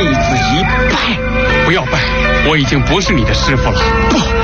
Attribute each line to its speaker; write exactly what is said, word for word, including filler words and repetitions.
Speaker 1: 弟子一拜。
Speaker 2: 不要拜，我已经不是你的师傅了。
Speaker 1: 不。